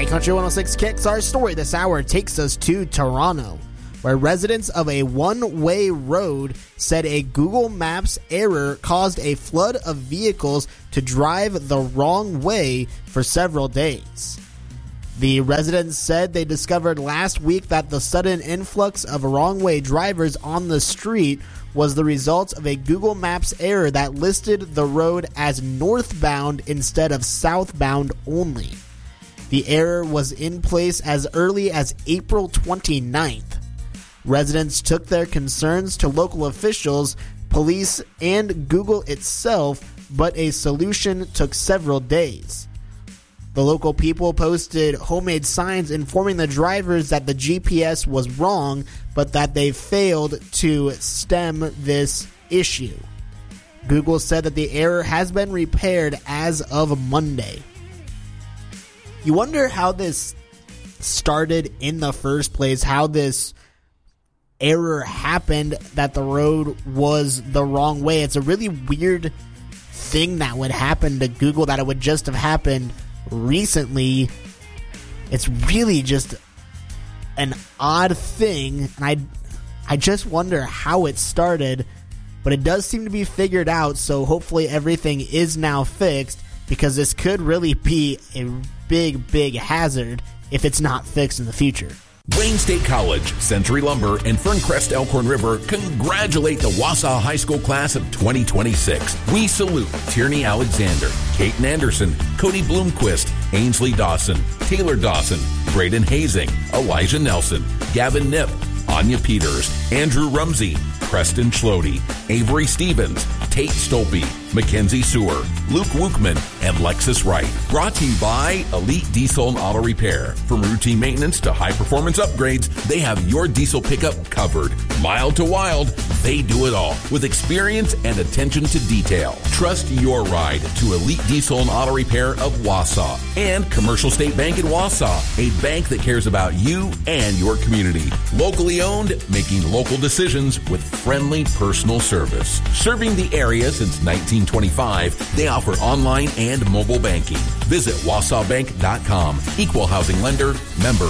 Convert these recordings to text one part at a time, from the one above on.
Country 106 Kicks. Our story this hour takes us to Toronto, where residents of a one-way road said a Google Maps error caused a flood of vehicles to drive the wrong way for several days. The residents said they discovered last week that the sudden influx of wrong-way drivers on the street was the result of a Google Maps error that listed the road as northbound instead of southbound only. The error was in place as early as April 29th. Residents took their concerns to local officials, police, and Google itself, but a solution took several days. The local people posted homemade signs informing the drivers that the GPS was wrong, but that they failed to stem this issue. Google said that the error has been repaired as of Monday. You wonder how this started in the first place, how this error happened, that the road was the wrong way. It's a really weird thing that would happen to Google, that it would just have happened recently. It's really just an odd thing, and I just wonder how it started, but it does seem to be figured out, so hopefully everything is now fixed, because this could really be a big hazard if it's not fixed in the future. Wayne State College, Century Lumber, and Ferncrest Elkhorn River congratulate the Wausau High School class of 2026. We salute Tierney Alexander, Caton Anderson, Cody Bloomquist, Ainsley Dawson, Taylor Dawson, Braden Hazing, Elijah Nelson, Gavin Nipp, Anya Peters, Andrew Rumsey, Preston Schlody, Avery Stevens, Tate Stolpe, Mackenzie Sewer, Luke Wookman, and Lexus Wright. Brought to you by Elite Diesel and Auto Repair. From routine maintenance to high-performance upgrades, they have your diesel pickup covered. Mild to wild, they do it all with experience and attention to detail. Trust your ride to Elite Diesel and Auto Repair of Wausau and Commercial State Bank in Wausau, a bank that cares about you and your community. Locally owned, making local decisions with friendly personal service. Serving the area since 1925, they offer online and mobile banking. Visit WausauBank.com. Equal housing lender, member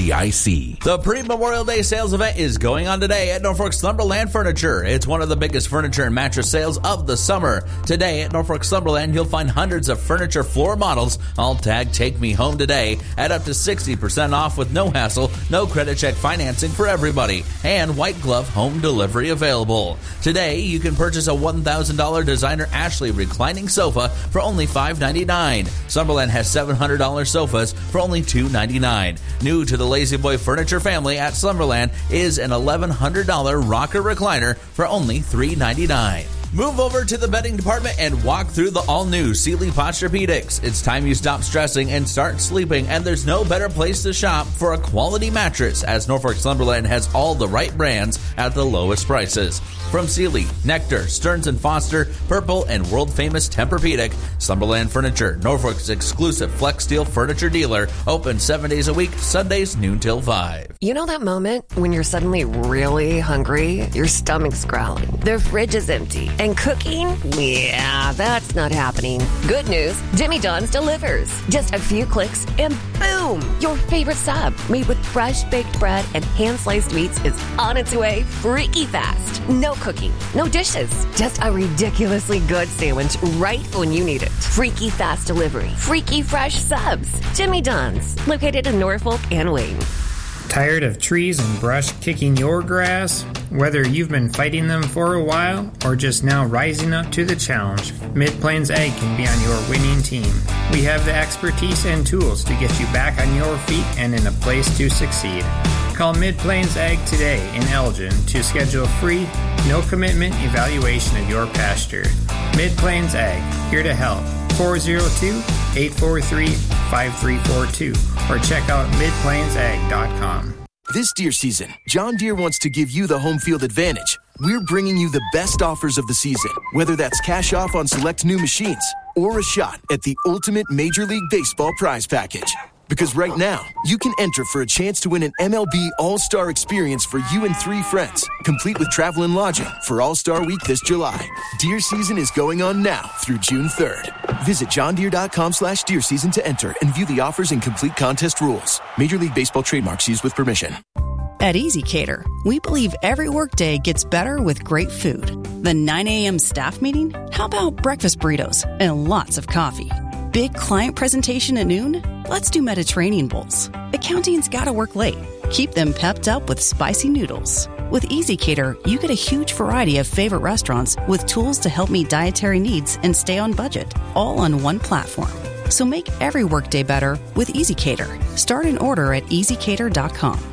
FDIC. The pre-Memorial Day sales event is going on today at Norfolk Slumberland Furniture. It's one of the biggest furniture and mattress sales of the summer. Today at Norfolk Slumberland, you'll find hundreds of furniture floor models, all tagged Take Me Home Today, at up to 60% off with no hassle, no credit check financing for everybody, and white glove home delivery available. Today, you can purchase a $1,000 designer Ashley reclining sofa for only $599. Slumberland has $700 sofas for only $299. New to the Lazy Boy furniture family at Slumberland is an $1,100 rocker recliner for only $399. Move over to the bedding department and walk through the all-new Sealy Posturepedics. It's time you stop stressing and start sleeping, and there's no better place to shop for a quality mattress, as Norfolk Slumberland has all the right brands at the lowest prices. From Sealy, Nectar, Stearns & Foster, Purple, and world-famous Tempur-Pedic, Slumberland Furniture, Norfolk's exclusive Flex Steel furniture dealer, open 7 days a week, Sundays noon till 5. You know that moment when you're suddenly really hungry, your stomach's growling, the fridge is empty, and cooking? Yeah, that's not happening. Good news, Jimmy John's delivers. Just a few clicks and boom! Your favorite sub, made with fresh baked bread and hand-sliced meats, is on its way freaky fast. No cooking, no dishes, just a ridiculously good sandwich right when you need it. Freaky fast delivery, freaky fresh subs. Jimmy John's, located in Norfolk and Wayne. Tired of trees and brush kicking your grass? Whether you've been fighting them for a while or just now rising up to the challenge, Mid-Plains Ag can be on your winning team. We have the expertise and tools to get you back on your feet and in a place to succeed. Call Mid-Plains Ag today in Elgin to schedule a free, no-commitment evaluation of your pasture. Mid-Plains Ag, here to help. 402-843-5342 or check out midplainsag.com. This deer season, John Deere wants to give you the home field advantage. We're bringing you the best offers of the season, whether that's cash off on select new machines or a shot at the ultimate Major League Baseball prize package. Because right now, you can enter for a chance to win an MLB All-Star experience for you and 3 friends, complete with travel and lodging for All-Star Week this July. Deer season is going on now through June 3rd. Visit johndeere.com/deer season to enter and view the offers and complete contest rules. Major League Baseball trademarks used with permission. At EasyCater, we believe every workday gets better with great food. The 9 a.m. staff meeting? How about breakfast burritos and lots of coffee? Big client presentation at noon? Let's do Mediterranean bowls. Accounting's gotta work late. Keep them pepped up with spicy noodles. With EasyCater, you get a huge variety of favorite restaurants with tools to help meet dietary needs and stay on budget, all on one platform. So make every workday better with EasyCater. Start an order at easycater.com.